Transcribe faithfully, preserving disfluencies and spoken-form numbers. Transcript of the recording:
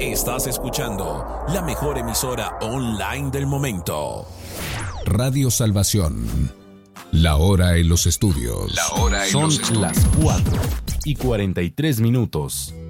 Estás escuchando la mejor emisora online del momento. Radio Salvación. La hora en los estudios. La hora en Son los estudios. las cuatro y cuarenta y tres minutos.